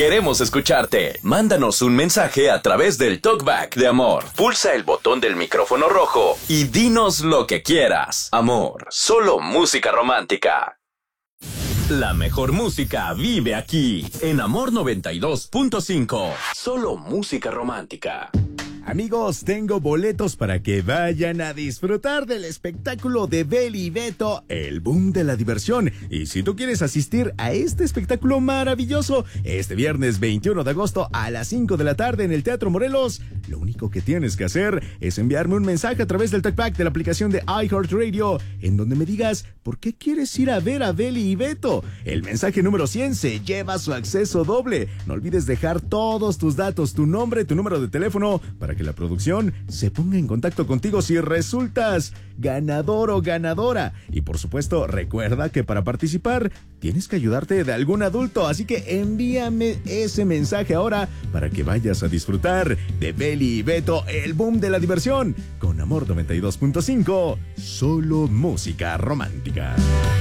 Queremos escucharte. Mándanos un mensaje a través del TalkBack de Amor. Pulsa el botón del micrófono rojo y dinos lo que quieras. Amor, solo música romántica. La mejor música vive aquí, en Amor 92.5. Solo música romántica. Amigos, tengo boletos para que vayan a disfrutar del espectáculo de Beli y Beto, el boom de la diversión. Y si tú quieres asistir a este espectáculo maravilloso, este viernes 21 de agosto a las 5 de la tarde en el Teatro Morelos, lo único que tienes que hacer es enviarme un mensaje a través del TalkBack de la aplicación de iHeartRadio, en donde me digas por qué quieres ir a ver a Beli y Beto. El mensaje número 100 se lleva su acceso doble. No olvides dejar todos tus datos, tu nombre, tu número de teléfono, para que la producción se ponga en contacto contigo si resultas ganador o ganadora. Y por supuesto, recuerda que para participar tienes que ayudarte de algún adulto, así que envíame ese mensaje ahora para que vayas a disfrutar de Beli y Beto, el boom de la diversión, con Amor 92.5, solo música romántica.